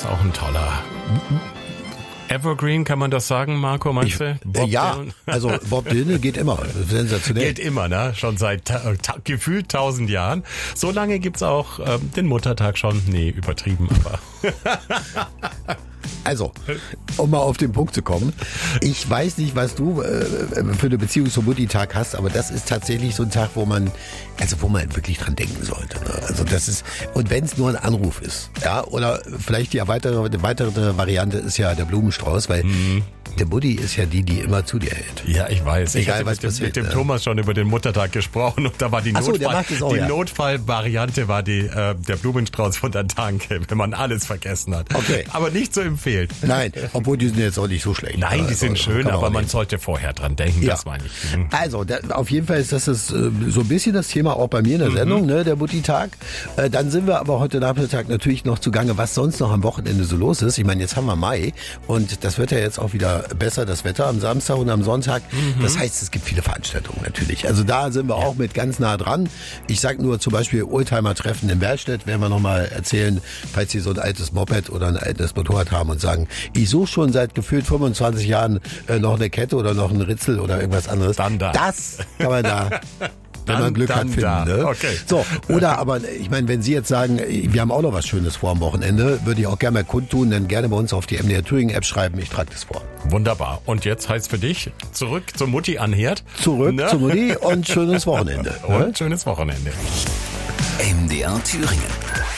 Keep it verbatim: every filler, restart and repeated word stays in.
ist auch ein toller Evergreen, kann man das sagen, Marco, meinst du? Bob ja, Dylan? Also Bob Dylan geht immer, sensationell. Geht immer, ne? Schon seit ta- ta- gefühlt tausend Jahren. So lange gibt's auch ähm, den Muttertag schon. Nee, übertrieben, aber... Also, um mal auf den Punkt zu kommen, ich weiß nicht, was du äh, für eine Beziehung zum Mutti-Tag hast, aber das ist tatsächlich so ein Tag, wo man, also wo man wirklich dran denken sollte. Ne? Also das ist, und wenn es nur ein Anruf ist, ja, oder vielleicht die weitere, die weitere Variante ist ja der Blumenstrauß, weil mhm. der Mutti ist ja die, die immer zu dir hält. Ja, ich weiß. Egal, ich was hatte mit, passiert, mit dem ne? Thomas schon über den Muttertag gesprochen und da war die, Ach so, der Notfall, macht es auch, die ja. Notfallvariante war die, äh, der Blumenstrauß von der Tanke, wenn man alles vergessen hat. Okay. Aber nicht zu empfehlen. Nein, obwohl die sind jetzt auch nicht so schlecht. Nein, die sind also, schön, man aber man nehmen. sollte vorher dran denken, Ja. das meine ich. Mhm. Also, da, auf jeden Fall ist das, das äh, so ein bisschen das Thema auch bei mir in der Sendung, mhm. ne, der Mutti-Tag. Äh, dann sind wir aber heute Nachmittag natürlich noch zugange, was sonst noch am Wochenende so los ist. Ich meine, jetzt haben wir Mai und das wird ja jetzt auch wieder besser, das Wetter am Samstag und am Sonntag. Mhm. Das heißt, es gibt viele Veranstaltungen natürlich. Also da sind wir ja. auch mit ganz nah dran. Ich sag nur zum Beispiel Oldtimer-Treffen in Werstedt, werden wir nochmal erzählen, falls Sie so ein altes Moped oder ein altes Motorrad haben und sagen, ich suche schon seit gefühlt fünfundzwanzig Jahren äh, noch eine Kette oder noch einen Ritzel oder irgendwas anderes. Dann da. Das kann man da... Wenn Dann, man Glück dann hat, finden. da. Ne? Okay. So, oder aber, ich meine, wenn Sie jetzt sagen, wir haben auch noch was Schönes vor am Wochenende, würde ich auch gerne mal kundtun, dann gerne bei uns auf die M D R Thüringen App schreiben, ich trage das vor. Wunderbar. Und jetzt heißt für dich, zurück zur Mutti an Herd. Zurück ne? zur Mutti und schönes Wochenende. Und ne? schönes Wochenende. M D R Thüringen.